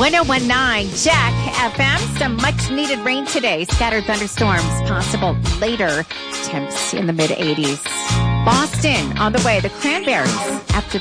1019 Jack FM. Some much needed rain today. Scattered thunderstorms possible later. Temps in the mid 80s. Boston on the way. The Cranberries after